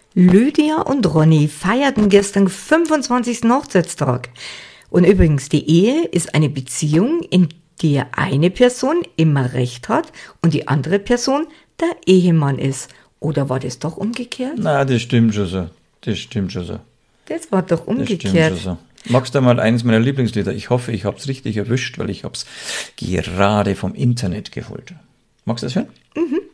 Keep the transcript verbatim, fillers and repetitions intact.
Lydia und Ronny feierten gestern fünfundzwanzigsten Hochzeitstag. Und übrigens, die Ehe ist eine Beziehung, in der eine Person immer Recht hat und die andere Person der Ehemann ist. Oder war das doch umgekehrt? Na, das stimmt schon so. Das stimmt schon so. Das war doch Das umgekehrt. stimmt schon so. Magst du mal eines meiner Lieblingslieder? Ich hoffe, ich habe es richtig erwischt, weil ich habe es gerade vom Internet geholt. Magst du das hören? Mhm.